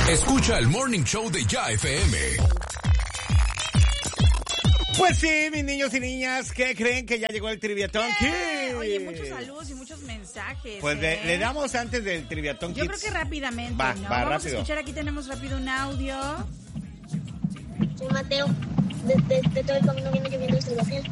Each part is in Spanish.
Escucha el Morning Show de Ya FM. Pues sí, mis niños y niñas, ¿qué creen que ya llegó el Triviatón Kids? Oye, muchos saludos y muchos mensajes. Pues le damos antes del Triviatón Kids. Yo creo que rápidamente, va Vamos rápido. a escuchar, aquí tenemos rápido un audio. Soy Mateo, de todo el camino viene lloviendo desde la piel.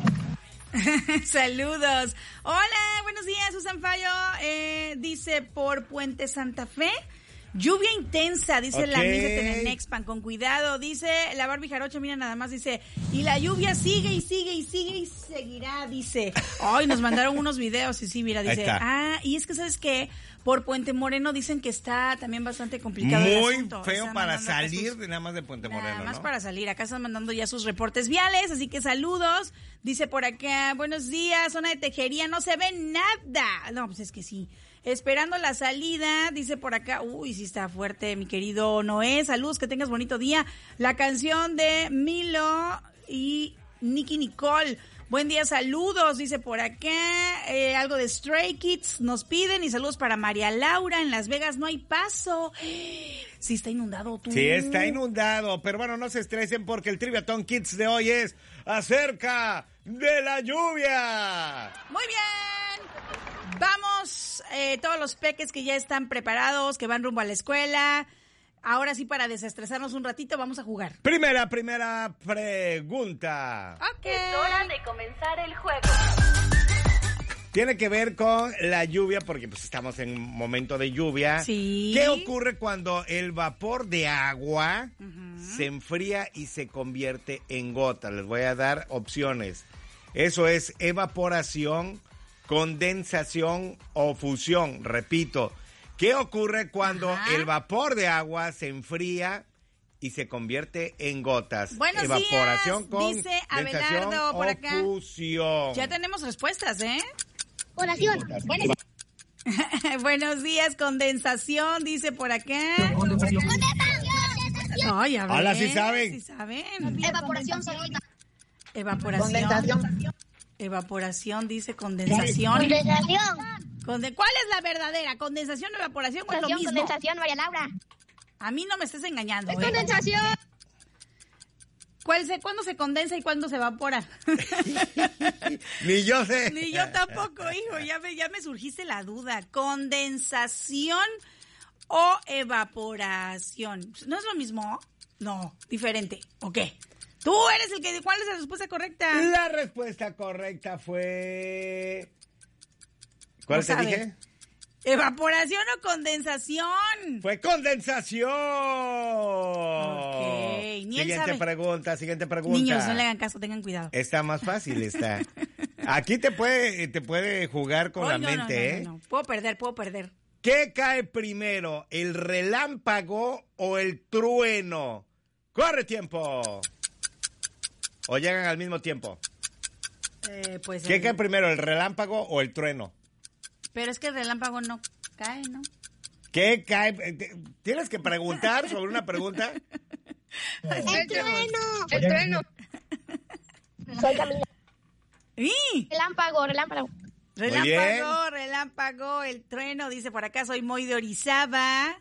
Saludos. Hola, buenos días, Susan Fallo. Dice, por Puente Santa Fe, lluvia intensa, dice la Miss de Tenenexpan, con cuidado. Dice la Barbie Jarocho, mira nada más, dice, y la lluvia sigue y sigue y sigue y seguirá, dice. Ay, nos mandaron unos videos y sí, mira, dice, y es que ¿sabes qué? Por Puente Moreno dicen que está también bastante complicado el asunto. Muy feo para salir de nada más de Puente Moreno, nada más ¿no? para salir. Acá están mandando ya sus reportes viales, así que saludos. Dice por acá, buenos días, zona de Tejería, no se ve nada. No, pues es que sí. Esperando la salida, dice por acá, uy, sí está fuerte, mi querido Noé. Saludos, que tengas bonito día. La canción de Milo y Nicky Nicole. Buen día, saludos, dice por acá, algo de Stray Kids nos piden, y saludos para María Laura, en Las Vegas no hay paso. Sí está inundado tú. Sí está inundado, pero bueno, no se estresen porque el Triviatón Kids de hoy es acerca de la lluvia. Muy bien, vamos, todos los peques que ya están preparados, que van rumbo a la escuela. Ahora sí, para desestresarnos un ratito, vamos a jugar. Primera pregunta. Ok. Es hora de comenzar el juego. Tiene que ver con la lluvia, porque pues estamos en un momento de lluvia. Sí. ¿Qué ocurre cuando el vapor de agua se enfría y se convierte en gota? Les voy a dar opciones. Eso es evaporación, condensación o fusión. Repito. ¿Qué ocurre cuando el vapor de agua se enfría y se convierte en gotas? Buenos Evaporación, días, dice Abelardo por acá. Fusión. Ya tenemos respuestas, ¿eh? Oración. Buenos días, condensación, dice por acá. Condensación. Ay, a ver. Hola, ¿sí saben? Sí saben. Evaporación solita. Evaporación. Condensación. Evaporación, dice condensación. Condensación. ¿Cuál es la verdadera? ¿Condensación o evaporación o es lo mismo? Condensación, María Laura. A mí no me estés engañando, ¿eh? Condensación. ¿Cuándo se condensa y cuándo se evapora? Ni yo sé. Ni yo tampoco, hijo. Ya me surgiste la duda. ¿Condensación o evaporación? ¿No es lo mismo? No, diferente. ¿O qué? Tú eres el que... ¿Cuál es la respuesta correcta? La respuesta correcta fue... ¿Cuál No te sabe. dije? ¿Evaporación o condensación? Fue condensación. Ok, ni él sabe. Siguiente pregunta. Niños, no le hagan caso, tengan cuidado. Está más fácil, está. Aquí te puede jugar con la mente, ¿eh? No. Puedo perder. ¿Qué cae primero, el relámpago o el trueno? ¡Corre tiempo! ¿O llegan al mismo tiempo? Pues ¿Qué cae primero, el relámpago o el trueno? Pero es que el relámpago no cae, ¿no? ¿Qué cae? ¿Tienes que preguntar sobre una pregunta? El trueno. El trueno. Soy Camila. ¡Y! Relámpago. Relámpago, el trueno, dice por acá, soy muy de Orizaba.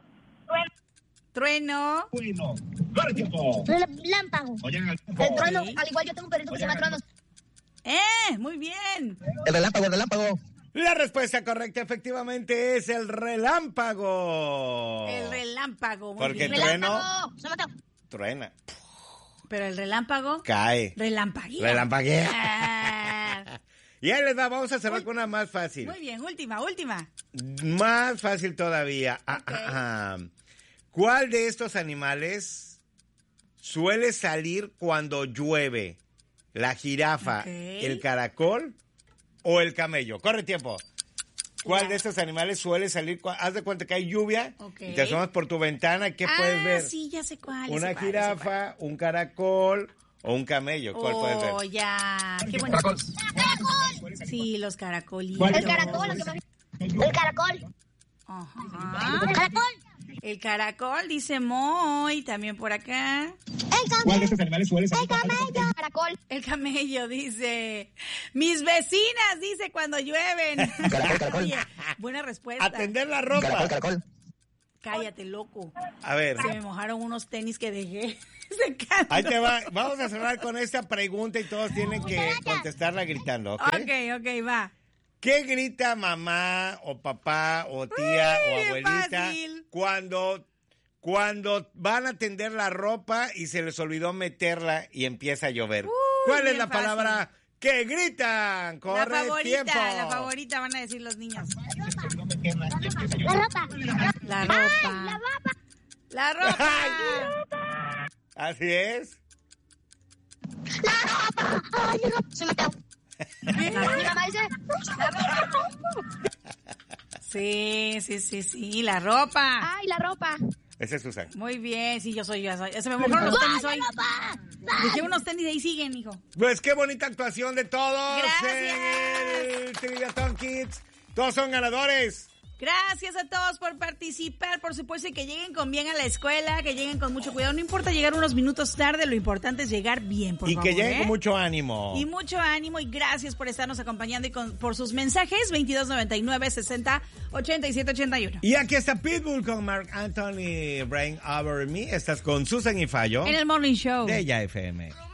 Trueno. Relámpago. El trueno, al igual yo tengo un perrito que se llama Trueno. Muy bien. El relámpago. La respuesta correcta efectivamente es el relámpago. El relámpago, muy Porque bien. el trueno truena. Pero el relámpago Cae. relampaguea. Relampaguea. Ah. Y ahí les va, vamos a cerrar con una más fácil. Muy bien, última. Más fácil todavía. ¿Cuál de estos animales suele salir cuando llueve? ¿La jirafa, el caracol o el camello? Corre tiempo. ¿Cuál de estos animales suele salir? Haz de cuenta que hay lluvia y te asomas por tu ventana. ¿Qué puedes ver? Sí, ya sé cuál. ¿Una jirafa, un caracol o un camello? ¿Cuál puedes ver? Oh, ya. Qué bonito. ¡Caracol! Sí, los caracolitos. El caracol. El caracol. Ajá. El caracol. El caracol, dice Moy, también por acá. El camello. ¿Cuál de estos animales suele salir? El camello. Caracol. El camello, dice. Mis vecinas, dice, cuando llueven. Caracol. Oye, buena respuesta. Atender la ropa. Caracol. Cállate, loco. A ver. Se me mojaron unos tenis que dejé secando. Ahí te va. Vamos a cerrar con esta pregunta y todos tienen que contestarla gritando, ¿ok? Ok, va. ¿Qué grita mamá o papá o tía o abuelita fácil. cuando van a tender la ropa y se les olvidó meterla y empieza a llover? ¿Cuál es bien la fácil. palabra que gritan? Corre tiempo. La favorita van a decir los niños. La ropa. La ropa. La ropa. Así es. Ay, la ropa. Sí, Mateo. Mi mamá dice, la ropa. Sí, la ropa. Ay, la ropa. Ese es Susan. Muy bien, sí, yo soy. Se me mojaron los tenis hoy. ropa! Dejé unos tenis y ahí siguen, hijo. Pues qué bonita actuación de todos. Gracias. En el Triviathon Kids. Todos son ganadores. Gracias a todos por participar, por supuesto, y que lleguen con bien a la escuela, que lleguen con mucho cuidado. No importa llegar unos minutos tarde, lo importante es llegar bien, por favor. Y que lleguen ¿eh? con mucho ánimo. Y mucho ánimo, y gracias por estarnos acompañando y por sus mensajes. 2299-60-8781. Y aquí está Pitbull con Mark Anthony, Brain Over Me. Estás con Susan y Fallo. En el Morning Show. De Ya FM.